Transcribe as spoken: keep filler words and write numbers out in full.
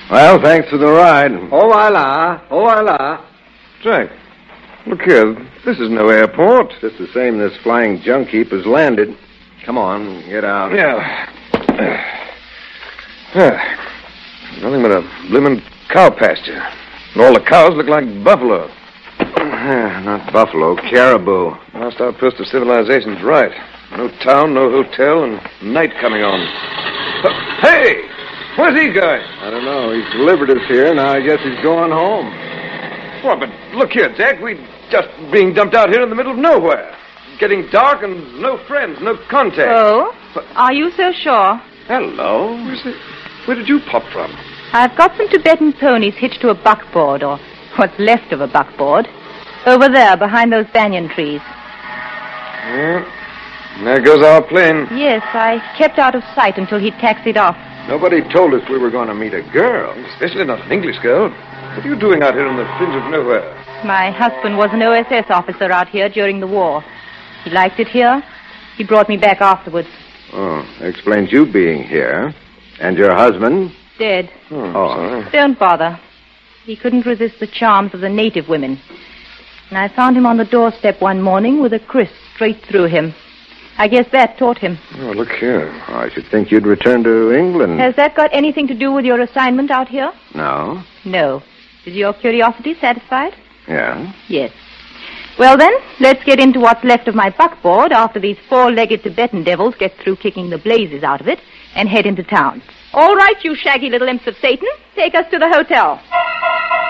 Well, thanks for the ride. Au revoir. Au revoir. Jack, look here. This is no airport. Just the same this flying junk heap has landed. Come on, get out. Yeah. Nothing but a bloomin' cow pasture. And all the cows look like buffalo. Not buffalo, caribou. Last outpost of civilization's right. No town, no hotel, and night coming on. Hey! Where's he going? I don't know. He's delivered us here. Now I guess he's going home. Well, but look here, Jack. We're just being dumped out here in the middle of nowhere. Getting dark and no friends, no contact. Oh? But... Are you so sure? Hello. Where's the... Where did you pop from? I've got some Tibetan ponies hitched to a buckboard, or what's left of a buckboard. Over there, behind those banyan trees. Yeah. And there goes our plane. Yes, I kept out of sight until he taxied off. Nobody told us we were going to meet a girl, especially not an English girl. What are you doing out here in the fringe of nowhere? My husband was an O S S officer out here during the war. He liked it here. He brought me back afterwards. Oh, explains you being here. And your husband? Dead. Oh, oh. Sorry. Don't bother. He couldn't resist the charms of the native women. And I found him on the doorstep one morning with a kriss straight through him. I guess that taught him. Oh, look here. I should think you'd return to England. Has that got anything to do with your assignment out here? No. No. Is your curiosity satisfied? Yeah. Yes. Well, then, let's get into what's left of my buckboard after these four-legged Tibetan devils get through kicking the blazes out of it and head into town. All right, you shaggy little imps of Satan. Take us to the hotel.